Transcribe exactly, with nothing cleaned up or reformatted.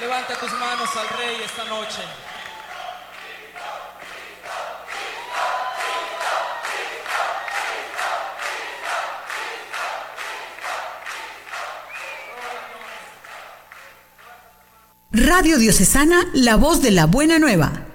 Levanta tus manos al Rey esta noche. Radio Diocesana, la voz de la buena nueva.